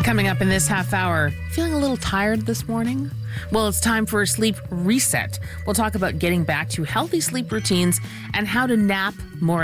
Coming up in this half hour, feeling a little tired this morning? Well, it's time for a sleep reset. We'll talk about getting back to healthy sleep routines and how to nap more